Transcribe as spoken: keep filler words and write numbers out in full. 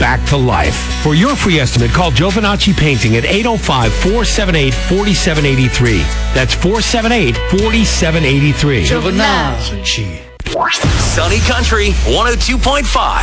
back to life. For your free estimate, call Giovinacci Painting at eight oh five, four seven eight, four seven eight three. That's four seven eight, four seven eight three. Giovinacci. Sunny Country one oh two point five.